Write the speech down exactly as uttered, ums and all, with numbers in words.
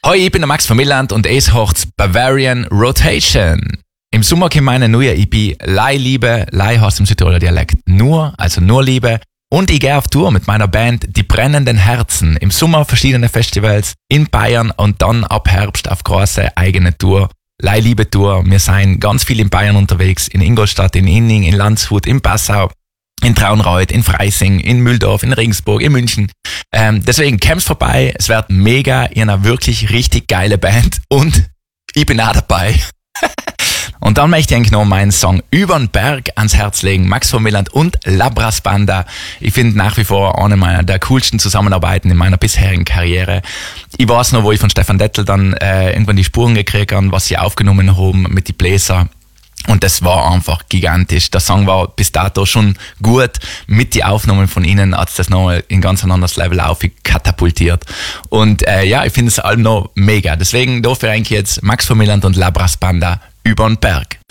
Hoi, ich bin der Max von Milland und es hört Bavarian Rotation. Im Sommer kommt meine neue E P Lei Liebe, Lei heißt im Südtiroler Dialekt nur, also nur Liebe. Und ich gehe auf Tour mit meiner Band Die Brennenden Herzen. Im Sommer verschiedene Festivals in Bayern und dann ab Herbst auf große eigene Tour. Lei Liebe Tour. Wir sind ganz viel in Bayern unterwegs, in Ingolstadt, in Inning, in Landshut, in Passau, in Traunreut, in Freising, in Mühldorf, in Regensburg, in München. Ähm, deswegen kommt's vorbei, es wird mega, ihr habt wirklich richtig geile Band und ich bin auch dabei. Und dann möchte ich eigentlich noch meinen Song Übern Berg ans Herz legen, Max von Milland und La Brass Banda. Ich finde nach wie vor eine meiner der coolsten Zusammenarbeiten in meiner bisherigen Karriere. Ich weiß noch, wo ich von Stefan Dettel dann äh, irgendwann die Spuren gekriegt habe, was sie aufgenommen haben mit den Bläser. Und das war einfach gigantisch. Der Song war bis dato schon gut. Mit den Aufnahmen von ihnen hat es das noch in ganz ein anderes Level aufkatapultiert. Und äh, ja, ich finde es allem noch mega. Deswegen dafür eigentlich jetzt Max von Milland und La Brass Banda Übern Berg.